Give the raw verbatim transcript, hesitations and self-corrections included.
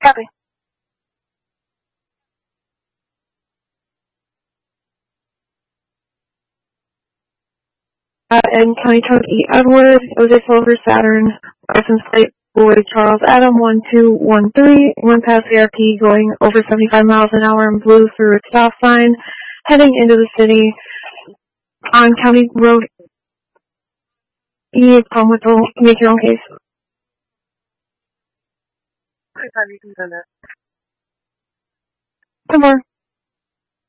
Copy. Uh, and County Code E. Edward, it was a Silver Saturn, license plate Boyd Charles Adam one two one three, went past C R P going over seventy-five miles an hour in blue through its stop sign, heading into the city on County Road E. Come with the, make your own case. Okay, fine, you can send it. Come on.